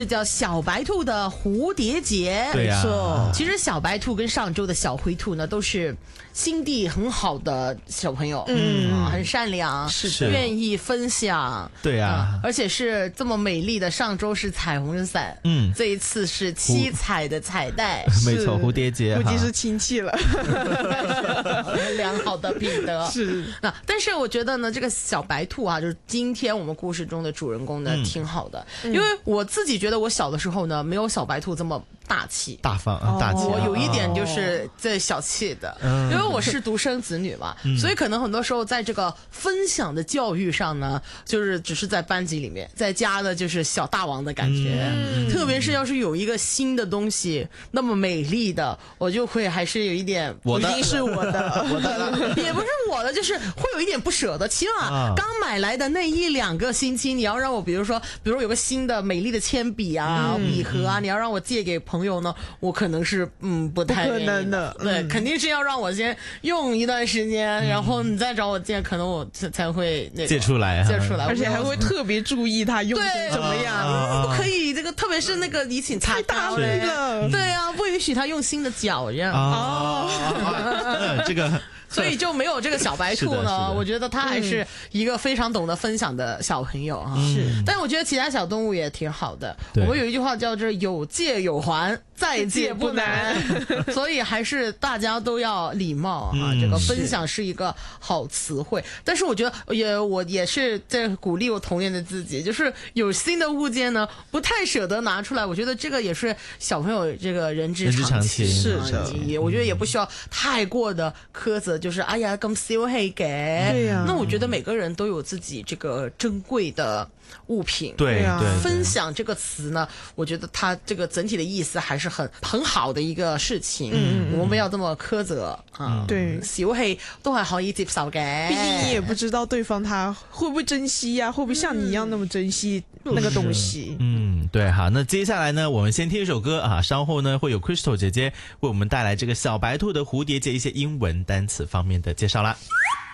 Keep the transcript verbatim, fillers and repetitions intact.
叫小白兔的蝴蝶结。 对呀、啊， 其实小白兔跟上周的小灰兔呢，都是心地很好的小朋友，嗯，啊、很善良， 是愿意分享， 对呀、啊嗯，而且是这么美丽的。上周是彩虹伞， 嗯， 这一次是七彩的彩带， 没错，蝴蝶结， 估计是亲戚了， 良好的品德是。 那但是我觉得呢，这个小白兔啊，就是今天我们故事中的主人公呢，嗯、挺好的，因为我自己觉得我小的时候呢，没有小白兔这么大气、 大方、哦、大气、啊。 我有一点就是在小气的，嗯、因为我是独生子女嘛、嗯，所以可能很多时候在这个分享的教育上呢，就是只是在班级里面，在家呢就是小大王的感觉。嗯、特别是要是有一个新的东西那么美丽的，我就会还是有一点， 我的一定是我的，我的也不是我的，就是会有一点不舍得。起码刚买来的那一两个星期，你要让我，比如说，比如说有个新的美丽的铅笔啊、嗯、笔盒啊，你要让我借给朋友呢，我可能是嗯不太不可能的， 对、 嗯， 肯定是要让我先用一段时间，嗯、然后你再找我借，可能我才会那个借出来， 借出来， 而且还会特别注意他用的怎么样， 啊、不可以这个，特别是那个礼品太大了，对啊，不允许他用新的脚这样哦，哦这个。 所以就没有这个小白兔呢，我觉得他还是一个非常懂得分享的小朋友啊。 是， 但我觉得其他小动物也挺好的。我们有一句话叫做"有借有还，再借不难"，所以还是大家都要礼貌啊。这个分享是一个好词汇，但是我觉得也我也是在鼓励我童年的自己，就是有新的物件呢，不太舍得拿出来。我觉得这个也是小朋友这个人之常情， 是的。我觉得也不需要太过的苛责。就是哎呀咁小氣嘅， 對呀、啊。 那我覺得每個人都有自己這個珍貴的物品， 對啊， 分享這個詞呢，我覺得它這個整體的意思還是很很好的一個事情。嗯，我們不要這麼苛責啊。 對， 小氣都係可以接受嘅。 畢竟你也不知道對方他會不會珍惜呀、啊，會不會像你一樣那麼珍惜那個東西。 嗯，對，好，那接下來呢，我們先聽一首歌啊，稍後呢會有 Crystal 姐姐為我們帶來這個小白兔的蝴蝶結一些英文單詞方面的介紹啦。